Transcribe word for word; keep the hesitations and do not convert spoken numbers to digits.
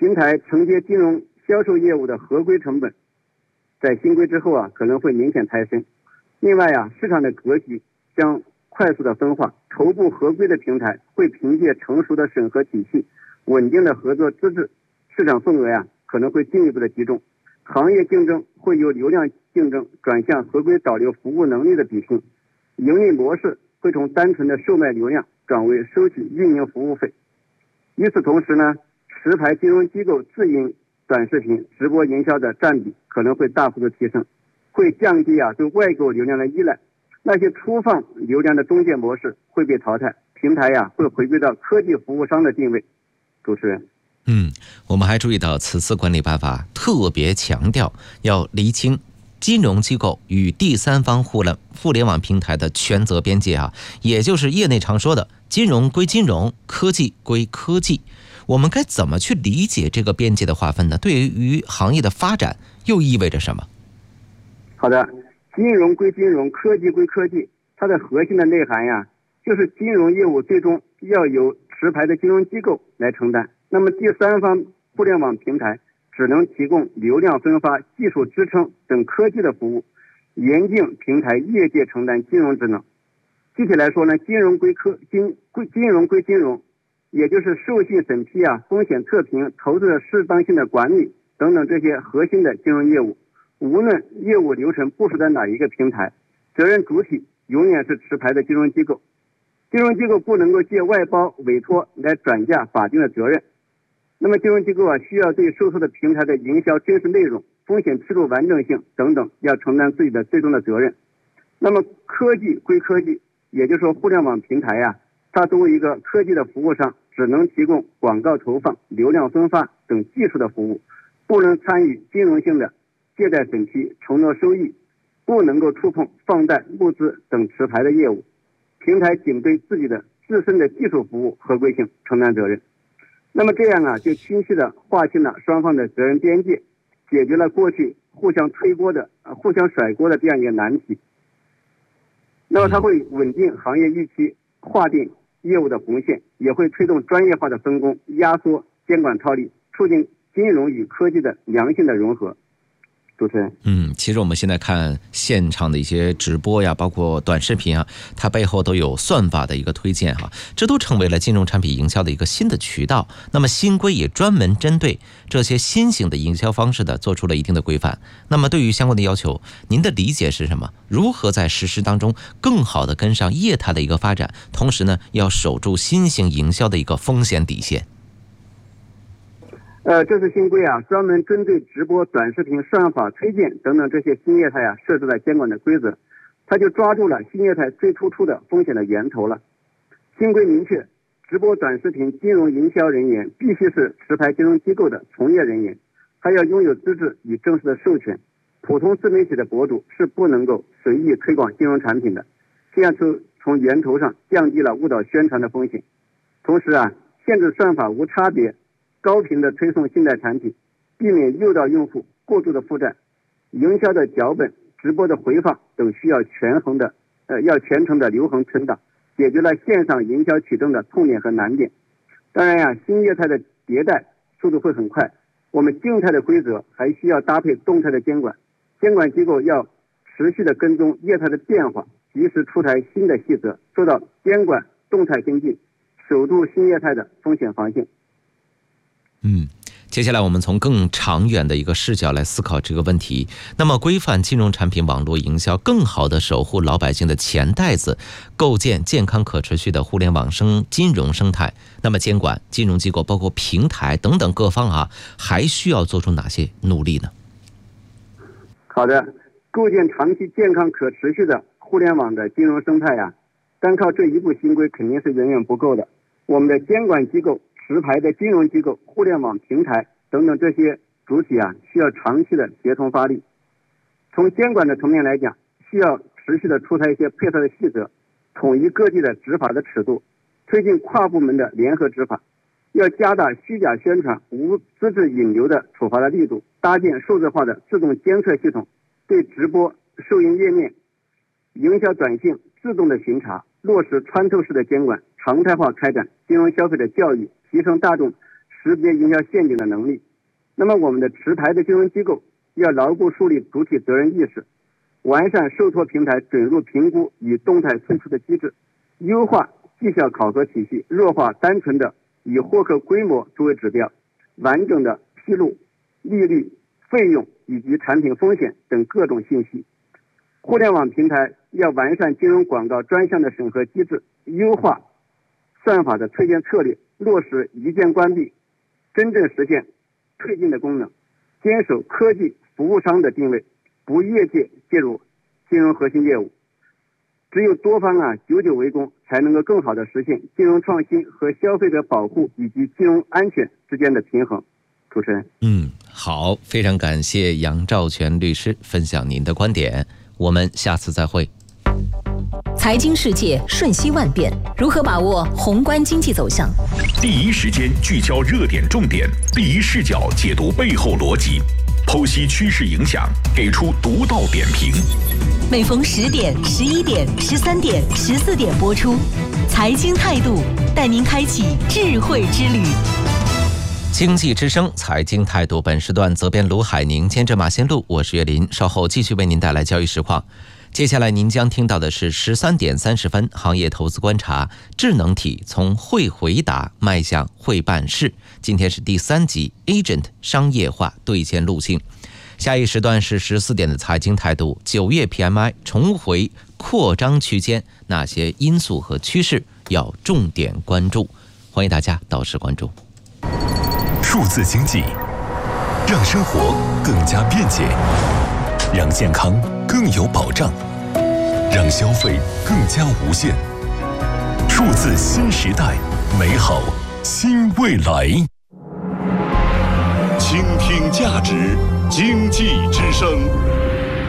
平台承接金融销售业务的合规成本在新规之后啊可能会明显抬升。另外啊，市场的格局将快速的分化，头部合规的平台会凭借成熟的审核体系、稳定的合作资质，市场份额呀、啊、可能会进一步的集中，行业竞争会由流量竞争转向合规导流服务能力的比拼，盈利模式会从单纯的售卖流量转为收取运营服务费。与此同时呢，持牌金融机构自营短视频直播营销的占比可能会大幅度提升，会降低啊对外购流量的依赖，那些粗放流量的中介模式会被淘汰，平台呀、啊、会回归到科技服务商的定位。主持人， 嗯，我们还注意到此次管理办法特别强调要厘清金融机构与第三方互联互联网平台的权责边界啊，也就是业内常说的金融归金融，科技归科技。我们该怎么去理解这个边界的划分呢？对于行业的发展又意味着什么？ 好的，金融归金融，科技归科技，它的核心的内涵呀，就是金融业务最终要由持牌的金融机构来承担，那么第三方互联网平台只能提供流量分发、技术支撑等科技的服务，严禁平台业界承担金融职能。具体来说呢，金融归科金归金融归金融，也就是授信审批啊、风险测评、投资的适当性的管理等等这些核心的金融业务，无论业务流程部署在哪一个平台，责任主体永远是持牌的金融机构。金融机构不能够借外包委托来转嫁法定的责任。那么金融机构啊，需要对受托的平台的营销真实内容、风险披露完整性等等要承担自己的最终的责任。那么科技归科技，也就是说互联网平台呀、啊，它作为一个科技的服务商，只能提供广告投放、流量分发等技术的服务，不能参与金融性的借贷审批、承诺收益，不能够触碰放贷、募资等持牌的业务。平台仅对自己的自身的技术服务合规性承担责任。那么这样啊，就清晰地划清了双方的责任边界，解决了过去互相推锅的、呃、互相甩锅的这样一个难题。那么它会稳定行业预期，划定业务的红线，也会推动专业化的分工，压缩监管套利，促进金融与科技的良性的融合。主持人， 嗯，其实我们现在看现场的一些直播呀，包括短视频啊，它背后都有算法的一个推荐哈、啊，这都成为了金融产品营销的一个新的渠道。那么新规也专门针对这些新型的营销方式的做出了一定的规范。那么对于相关的要求，您的理解是什么？如何在实施当中更好的跟上业态的一个发展，同时呢，要守住新型营销的一个风险底线？ 呃，这次新规啊，专门针对直播、短视频、算法推荐等等这些新业态啊，设置了监管的规则，它就抓住了新业态最突出的风险的源头了。新规明确，直播短视频金融营销人员必须是持牌金融机构的从业人员，还要拥有资质与正式的授权。普通自媒体的博主是不能够随意推广金融产品的，这样就从源头上降低了误导宣传的风险。同时啊，限制算法无差别高频的推送信贷产品，避免诱导用户过度的负债。营销的脚本、直播的回放等需要权衡的呃要全程的留痕存档，解决了线上营销启动的痛点和难点。当然呀、啊，新业态的迭代速度会很快，我们静态的规则还需要搭配动态的监管，监管机构要持续的跟踪业态的变化，及时出台新的细则，做到监管动态跟进，守住新业态的风险防线。 嗯，接下来我们从更长远的一个视角来思考这个问题。那么规范金融产品网络营销，更好地守护老百姓的钱袋子，构建健康可持续的互联网生金融生态。那么监管金融机构包括平台等等各方啊，还需要做出哪些努力呢？ 好的，构建长期健康可持续的互联网的金融生态啊，单靠这一部新规肯定是远远不够的。我们的监管机构、持牌的金融机构、互联网平台等等这些主体啊，需要长期的协同发力。从监管的层面来讲，需要持续的出台一些配套的细则，统一各地的执法的尺度，推进跨部门的联合执法。要加大虚假宣传、无资质引流的处罚的力度，搭建数字化的自动监测系统，对直播、收银页面、营销短信自动的巡查，落实穿透式的监管，常态化开展金融消费的教育，提升大众识别营销陷阱的能力。那么我们的持牌的金融机构要牢固树立主体责任意识，完善受托平台准入评估与动态退出的机制，优化绩效考核体系，弱化单纯的以获客规模作为指标，完整的披露利率、费用以及产品风险等各种信息。互联网平台要完善金融广告专项的审核机制，优化算法的推荐策略，落实一键关闭，真正实现退进的功能，坚守科技服务商的定位，不业界介入金融核心业务。只有多方啊久久为功，才能够更好的实现金融创新和消费者保护以及金融安全之间的平衡。主持人， 嗯，好，非常感谢杨兆全律师分享您的观点，我们下次再会。 财经世界瞬息万变，如何把握宏观经济走向？ 第一时间聚焦热点重点，第一视角解读背后逻辑，剖析趋势影响，给出独到点评。 每逢十点、十一点、十三点、十四点播出，财经态度带您开启智慧之旅。 经济之声财经态度，本时段责编卢海宁，监制马先路，我是岳林，稍后继续为您带来交易实况。接下来您将听到的是十三点三十分行业投资观察，智能体从会回答迈向会办事。今天是第三集 Agent 商业化兑现路径。下一时段是十四点的财经态度，九月 P M I 重回扩张区间，哪些因素和趋势要重点关注？欢迎大家到时关注。 数字经济让生活更加便捷，让健康更有保障，让消费更加无限。数字新时代，美好新未来。倾听价值，经济之声。